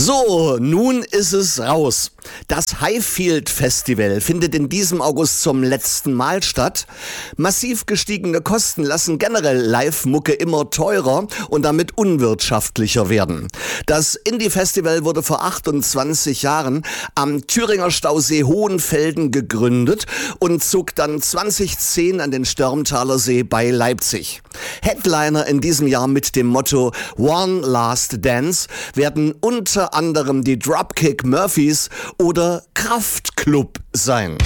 So, nun ist es raus. Das Highfield Festival findet in diesem August zum letzten Mal statt. Massiv gestiegene Kosten lassen generell Live-Mucke immer teurer und damit unwirtschaftlicher werden. Das Indie-Festival wurde vor 28 Jahren am Thüringer Stausee Hohenfelden gegründet und zog dann 2010 an den Störmtaler See bei Leipzig. Headliner in diesem Jahr mit dem Motto One Last Dance werden unter anderem die Dropkick Murphys oder Kraftklub sein.